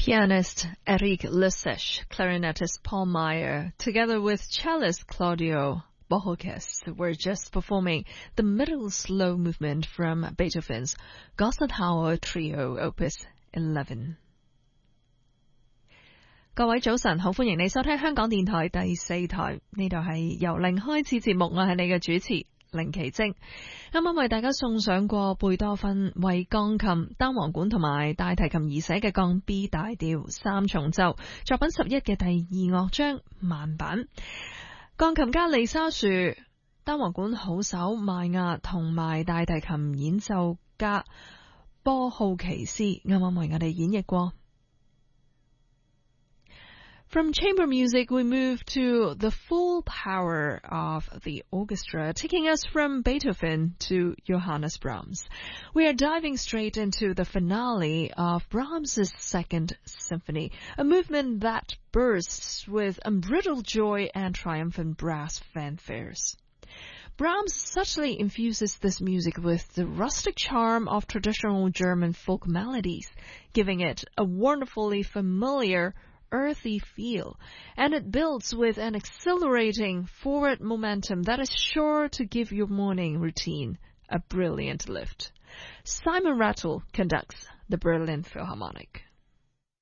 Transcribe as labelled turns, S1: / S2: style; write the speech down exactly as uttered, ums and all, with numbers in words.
S1: Pianist Eric Lissech, clarinetist Paul Meyer, together with cellist Claudio Bohocus, were just performing the middle slow movement from Beethoven's Gossenhauer Trio Opus eleven. 各位早晨，好歡迎你收聽香港電台第四台，呢度係由零開始節目，我係你嘅主持凌奇晶。啱啱為大家送上過貝多芬為鋼琴、單簧管同埋大提琴而寫嘅降 B 大調三重奏作品十一嘅第二樂章慢板。鋼琴家利沙樹、單簧管好手邁亞同埋大提琴演奏家波浩奇斯啱啱為我哋演繹過。From chamber music, we move to the full power of the orchestra, taking us from Beethoven to Johannes Brahms. We are diving straight into the finale of Brahms' Second Symphony, a movement that bursts with unbridled joy and triumphant brass fanfares. Brahms subtly infuses this music with the rustic charm of traditional German folk melodies, giving it a wonderfully familiar earthy feel, and it builds with an exhilarating forward momentum that is sure to give your morning routine a brilliant lift. Simon Rattle conducts the Berlin Philharmonic.